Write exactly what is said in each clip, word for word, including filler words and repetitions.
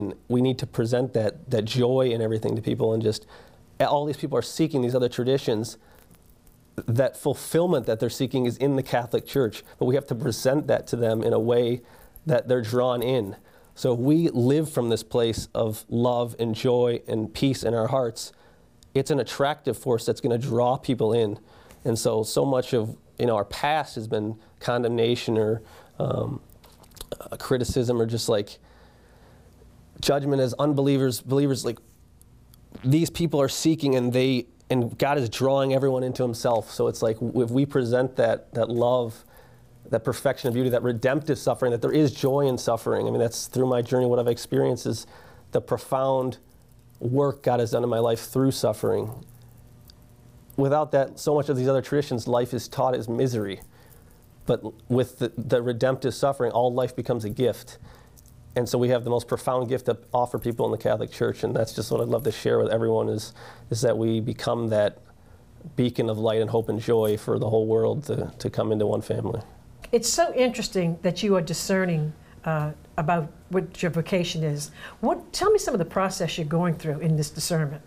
We need to present that, that joy and everything to people, and just all these people are seeking these other traditions. That fulfillment that they're seeking is in the Catholic Church, but we have to present that to them in a way that they're drawn in. So if we live from this place of love and joy and peace in our hearts, it's an attractive force that's going to draw people in. And so, so much of you know our past has been condemnation or um, uh, criticism or just like judgment as unbelievers, believers. Like these people are seeking, and they and God is drawing everyone into Himself. So it's like if we present that that love, that perfection of beauty, that redemptive suffering, that there is joy in suffering. I mean, that's through my journey. What I've experienced is the profound work God has done in my life through suffering. Without that, so much of these other traditions, life is taught as misery. But with the, the redemptive suffering, all life becomes a gift. And so we have the most profound gift to offer people in the Catholic Church, and that's just what I'd love to share with everyone, is, is that we become that beacon of light and hope and joy for the whole world to, to come into one family. It's so interesting that you are discerning uh, about what your vocation is. What, tell me some of the process you're going through in this discernment.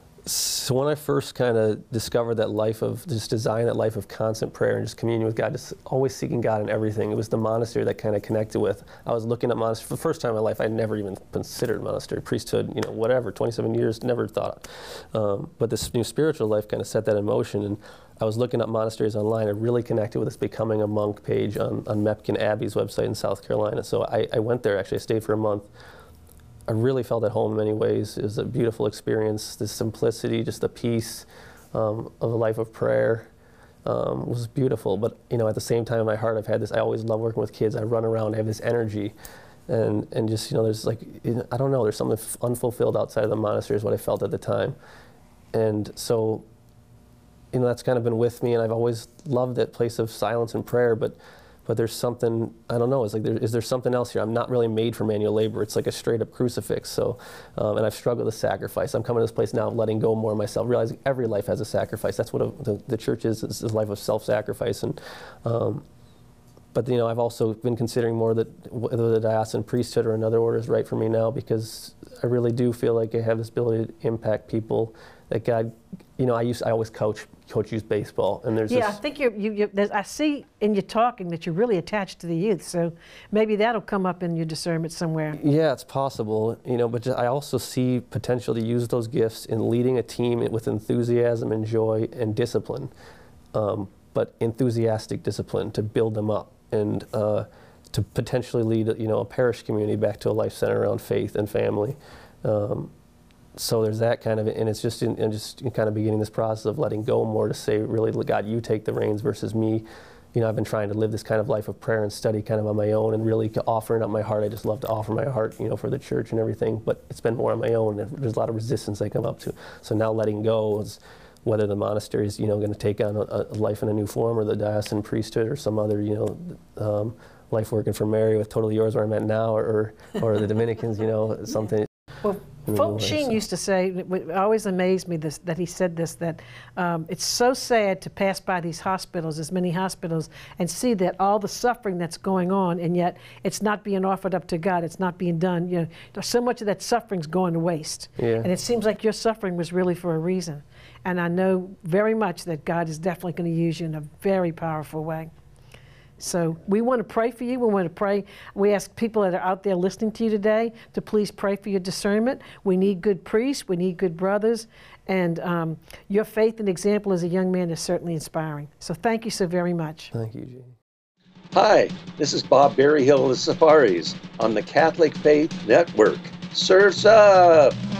So when I first kind of discovered that life of, just design that life of constant prayer and just communion with God, just always seeking God in everything, it was the monastery that kind of connected with. I was looking at monastery for the first time in my life. I'd never even considered monastery, priesthood, you know, whatever, twenty-seven years, never thought. Um, but this new spiritual life kind of set that in motion, and I was looking up monasteries online. I really connected with this Becoming a Monk page on, on Mepkin Abbey's website in South Carolina. So I, I went there, actually. I stayed for a month. I really felt at home in many ways. It was a beautiful experience. The simplicity, just the peace um, of a life of prayer um, was beautiful. But you know, at the same time, in my heart, I've had this. I always love working with kids. I run around, I have this energy, and and just you know, there's like I don't know. There's something unfulfilled outside of the monastery is what I felt at the time, and so you know, that's kind of been with me. And I've always loved that place of silence and prayer, but. But there's something, I don't know, it's like, there, is there something else here? I'm not really made for manual labor. It's like a straight up crucifix. So, um, and I've struggled with sacrifice. I'm coming to this place now of letting go more of myself, realizing every life has a sacrifice. That's what a, the, the church is, is a life of self-sacrifice. And, um, but you know, I've also been considering more that whether the diocesan priesthood or another order is right for me now, because I really do feel like I have this ability to impact people. That God, you know, I used, I always coach, coach youth baseball, and there's yeah, this, I think you're, you, you there's, I see in your talking that you're really attached to the youth, so maybe that'll come up in your discernment somewhere. Yeah, it's possible, you know, but just, I also see potential to use those gifts in leading a team with enthusiasm and joy and discipline, um, but enthusiastic discipline to build them up and uh, to potentially lead, you know, a parish community back to a life centered around faith and family. Um, So there's that kind of, and it's just in, in just in kind of beginning this process of letting go more to say, really, God, you take the reins versus me. You know, I've been trying to live this kind of life of prayer and study kind of on my own, and really offering up my heart. I just love to offer my heart, you know, for the church and everything, but it's been more on my own, and there's a lot of resistance I come up to. So now letting go is whether the monastery is, you know, going to take on a, a life in a new form, or the diocesan priesthood, or some other, you know, um, life working for Mary with Totally Yours, where I'm at now, or, or the Dominicans, you know, something. Well, Fulton Sheen used to say, it always amazed me this, that he said this, that um, it's so sad to pass by these hospitals, as many hospitals, and see that all the suffering that's going on, and yet it's not being offered up to God, it's not being done. You know, so much of that suffering's going to waste. Yeah. And it seems like your suffering was really for a reason. And I know very much that God is definitely going to use you in a very powerful way. So we want to pray for you. We want to pray. We ask people that are out there listening to you today to please pray for your discernment. We need good priests. We need good brothers. And um, your faith and example as a young man is certainly inspiring. So thank you so very much. Thank you, Gene. Hi, this is Bob Berryhill of the Safaris on the Catholic Faith Network. Surf's up!